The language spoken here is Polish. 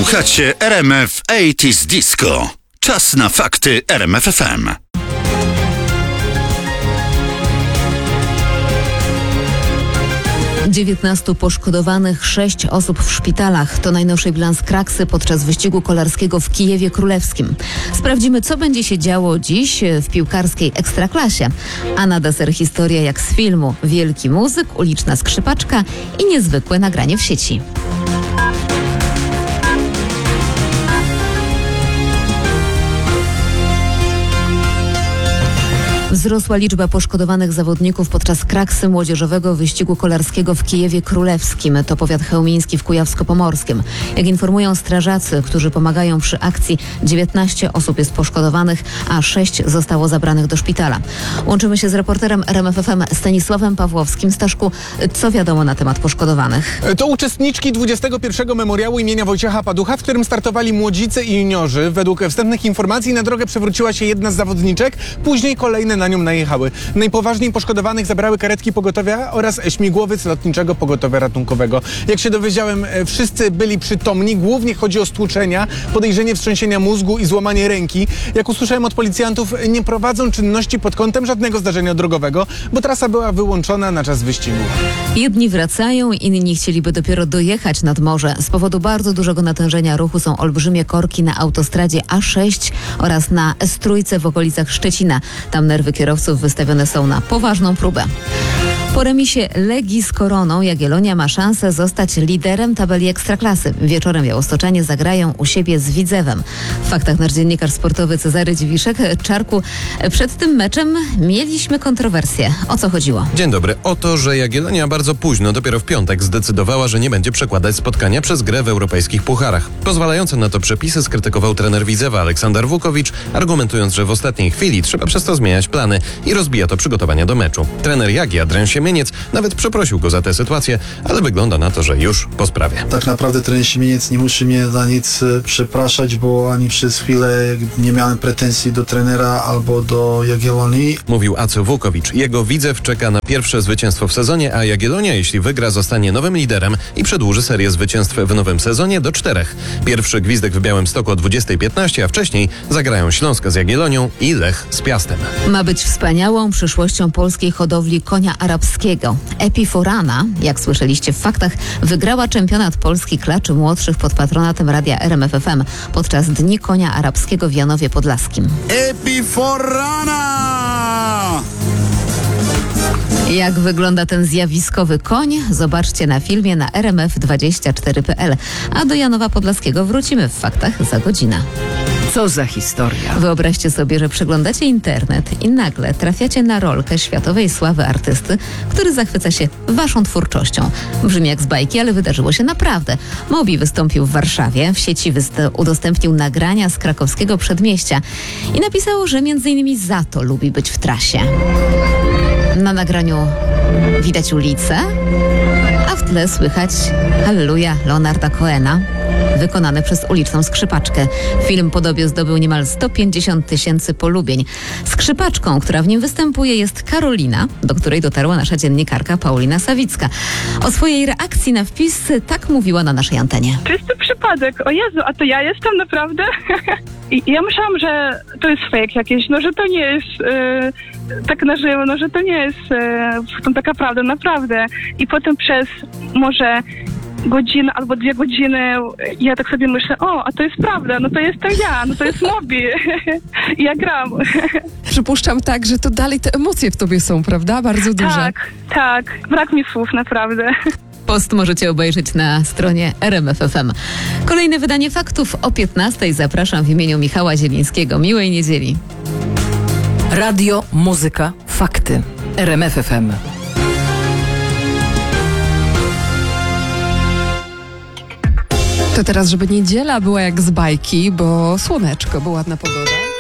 Słuchacie RMF 80's Disco. Czas na fakty RMF FM. 19 poszkodowanych, 6 osób w szpitalach. To najnowszy bilans kraksy podczas wyścigu kolarskiego w Kijewie Królewskim. Sprawdzimy, co będzie się działo dziś w piłkarskiej ekstraklasie. A na deser historia jak z filmu. Wielki muzyk, uliczna skrzypaczka i niezwykłe nagranie w sieci. Wzrosła liczba poszkodowanych zawodników podczas kraksy młodzieżowego wyścigu kolarskiego w Kijewie Królewskim. To powiat chełmiński w Kujawsko-Pomorskim. Jak informują strażacy, którzy pomagają przy akcji, 19 osób jest poszkodowanych, a 6 zostało zabranych do szpitala. Łączymy się z reporterem RMF FM Stanisławem Pawłowskim. Staszku, co wiadomo na temat poszkodowanych? To uczestniczki 21. memoriału imienia Wojciecha Paducha, w którym startowali młodzicy i juniorzy. Według wstępnych informacji na drogę przewróciła się jedna z zawodniczek, później kolejne na nią najechały. Najpoważniej poszkodowanych zabrały karetki pogotowia oraz śmigłowiec lotniczego pogotowia ratunkowego. Jak się dowiedziałem, wszyscy byli przytomni. Głównie chodzi o stłuczenia, podejrzenie wstrząsienia mózgu i złamanie ręki. Jak usłyszałem od policjantów, nie prowadzą czynności pod kątem żadnego zdarzenia drogowego, bo trasa była wyłączona na czas wyścigu. Jedni wracają, inni chcieliby dopiero dojechać nad morze. Z powodu bardzo dużego natężenia ruchu są olbrzymie korki na autostradzie A6 oraz na S3 w okolicach Szczecina. Tam nerwy kierowców wystawione są na poważną próbę. Po remisie Legii z Koroną Jagiellonia ma szansę zostać liderem tabeli Ekstraklasy. Wieczorem białostoczanie zagrają u siebie z Widzewem. W faktach nasz dziennikarz sportowy Cezary Dziwiszek. Czarku, przed tym meczem mieliśmy kontrowersję. O co chodziło? Dzień dobry. O to, że Jagiellonia bardzo późno, dopiero w piątek, zdecydowała, że nie będzie przekładać spotkania przez grę w europejskich pucharach. Pozwalające na to przepisy skrytykował trener Widzewa Aleksander Wukowicz, argumentując, że w ostatniej chwili trzeba przez to zmieniać plany i rozbija to przygotowania do meczu. Trener Jagi Adrian Siemieniec nawet przeprosił go za tę sytuację, ale wygląda na to, że już po sprawie. Tak naprawdę trener Siemieniec nie musi mnie za nic przepraszać, bo ani przez chwilę nie miałem pretensji do trenera albo do Jagiellonii. Mówił Aco Wukowicz. Jego Widzew czeka na pierwsze zwycięstwo w sezonie, a Jagiellonia, jeśli wygra, zostanie nowym liderem i przedłuży serię zwycięstw w nowym sezonie do 4. Pierwszy gwizdek w Białymstoku o 20:15, a wcześniej zagrają Śląsk z Jagiellonią i Lech z Piastem. Ma być wspaniałą przyszłością polskiej hodowli konia arabskiego. Epiforana, jak słyszeliście w faktach, wygrała czempionat Polski klaczy młodszych pod patronatem radia RMF FM podczas Dni Konia Arabskiego w Janowie Podlaskim. Epiforana! Jak wygląda ten zjawiskowy koń? Zobaczcie na filmie na rmf24.pl. A do Janowa Podlaskiego wrócimy w faktach za godzinę. Co za historia. Wyobraźcie sobie, że przeglądacie internet i nagle trafiacie na rolkę światowej sławy artysty, który zachwyca się waszą twórczością. Brzmi jak z bajki, ale wydarzyło się naprawdę. Mobi wystąpił w Warszawie, w sieci udostępnił nagrania z krakowskiego przedmieścia i napisał, że m.in. za to lubi być w trasie. Na nagraniu widać ulicę, a w tle słychać Halleluja Leonarda Cohena, wykonany przez uliczną skrzypaczkę. Film podobnie zdobył niemal 150 000 polubień. Skrzypaczką, która w nim występuje, jest Karolina, do której dotarła nasza dziennikarka Paulina Sawicka. O swojej reakcji na wpis tak mówiła na naszej antenie. Czysty przypadek. O Jezu, a to ja jestem naprawdę? I ja myślałam, że to jest fake jakieś, no że to nie jest tak na żywo, no że to nie jest taka prawda, naprawdę. I potem przez może godzinę albo 2 godziny ja tak sobie myślę, a to jest prawda, no to jestem ja, no to jest Mobi. I ja gram. Przypuszczam tak, że to dalej te emocje w tobie są, prawda? Bardzo duże. Tak. Brak mi słów, naprawdę. Post możecie obejrzeć na stronie RMF FM. Kolejne wydanie faktów o 15:00. Zapraszam w imieniu Michała Zielińskiego. Miłej niedzieli. Radio, muzyka, fakty. RMF FM. To teraz, żeby niedziela była jak z bajki, bo słoneczko, bo ładna pogoda.